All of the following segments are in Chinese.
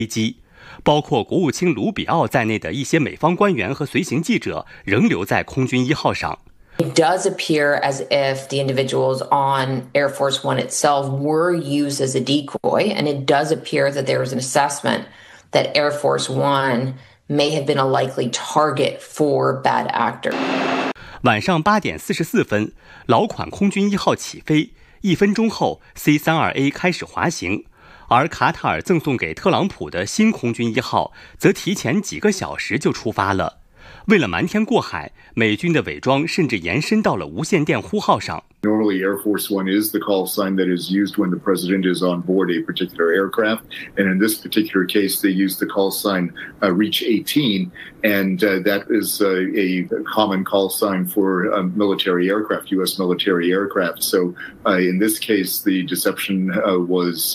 飞机，包括国务卿卢比奥在内的一些美方官员和随行记者仍留在空军1号上。 It does appear as if the individuals on Air Force One itself were used as a decoy, and it does appear that there was an assessment that Air Force One may have been a likely target for bad actors. 晚上8点44分，老款空军1号起飞，1分钟后 C-32A 开始滑行，而卡塔尔赠送给特朗普的新空军1号则提前几个小时就出发了。为了瞒天过海，美军的伪装甚至延伸到了无线电呼号上。 Normally, Air Force One is the call sign that is used when the president is on board a particular aircraft. And in this particular case, they use the call sign Reach 18. And that is a common call sign for military aircraft, U.S. military aircraft. So in this case, the deception was,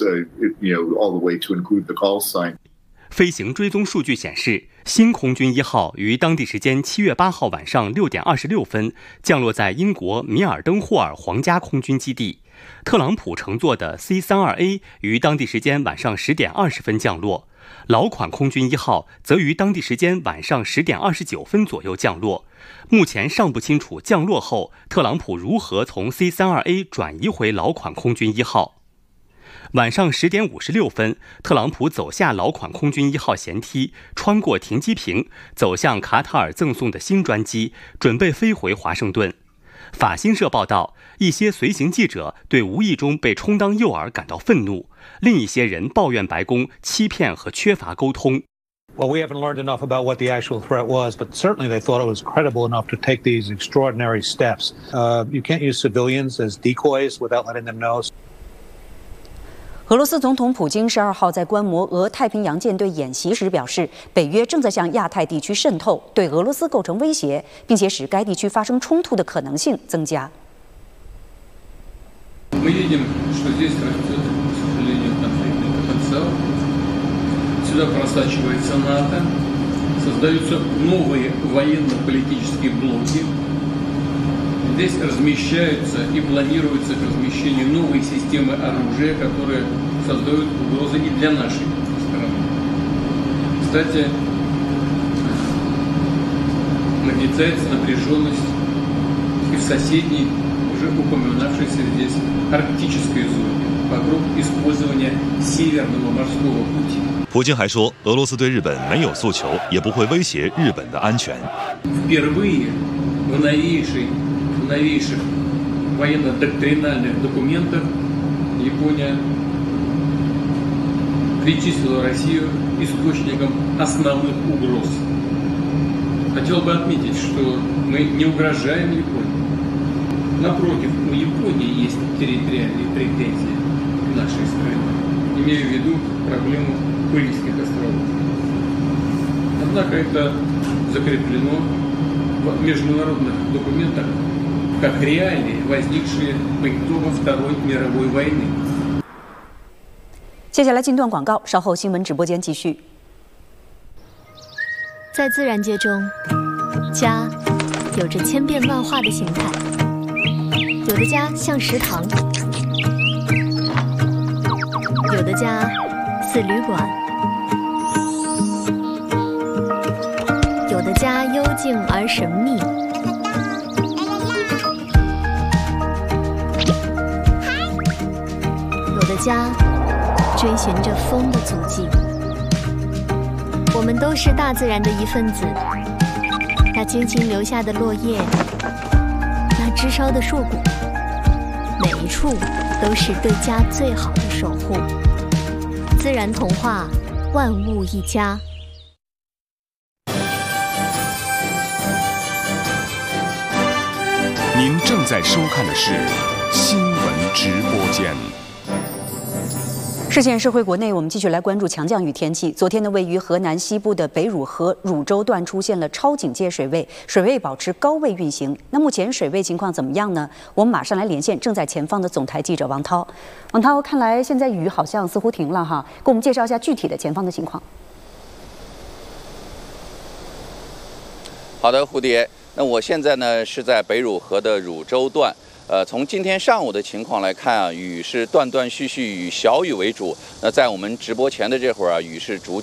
all the way to include the call sign. 飞行追踪数据显示，新空军1号于当地时间7月8号晚上6点26分降落在英国米尔登霍尔皇家空军基地。特朗普乘坐的 C-32A 于当地时间晚上10点20分降落，老款空军1号则于当地时间晚上10点29分左右降落。目前尚不清楚降落后特朗普如何从 C-32A 转移回老款空军1号。晚上10点56分，特朗普走下老款空军1号舷梯，穿过停机坪，走向卡塔尔赠送的新专机，准备飞回华盛顿。法新社报道，一些随行记者对无意中被充当诱饵感到愤怒，另一些人抱怨白宫欺骗和缺乏沟通。 Well, we haven't learned enough about what the actual threat was, but certainly they thought it was credible enough to take these extraordinary steps. You can't use civilians as decoys without letting them know. 俄罗斯总统普京12号在观摩俄太平洋舰队演习时表示，北约正在向亚太地区渗透，对俄罗斯构成威胁，并且使该地区发生冲突的可能性增加。 Мы видим, что здесь растет, к сожалению, конфликтный потенциал. Сюда просачивается НАТО, создаются новые военно-политические блоки. Здесь размещаются и планируется размещение новой системы оружия, которые создают угрозы и для нашей страны. Кстати, нагнетается напряженность и в соседней, уже упоминавшейся здесь, арктической зоне вокруг использования Северного морского пути. 普京还说，俄罗斯对日本没有诉求，也不会威胁日本的安全。 Впервые в новейших военно-доктринальных документах Япония причислила Россию источником основных угроз. Хотел бы отметить, что мы не угрожаем Японии. Напротив, у Японии есть территориальные претензии к нашей стране. Имею в виду проблему Курильских островов. Однако это закреплено в международных документах как реалии, возникшие по итогам Второй мировой войны. 接下来进段广告，稍后新闻直播间继续。 在自然界中，家有着千变万化的形态，有的家像食堂，有的家似旅馆，有的家幽静而神秘。有的家追寻着风的足迹。我们都是大自然的一份子，那轻轻留下的落叶，那枝梢的硕果，每一处都是对家最好的守护。自然童话，万物一家。 您正在收看的是新闻直播间。 事件社会国内，我们继续来关注强降雨天气。昨天呢，位于河南西部的北汝河汝州段出现了超警戒水位，水位保持高位运行。那目前水位情况怎么样呢？我们马上来连线正在前方的总台记者王涛。王涛，看来现在雨好像似乎停了哈，给我们介绍一下具体的前方的情况。 好的，蝴蝶。那我现在呢是在北汝河的汝州段。从今天上午的情况来看啊，雨是断断续续，以小雨为主。那在我们直播前的这会儿啊，雨是逐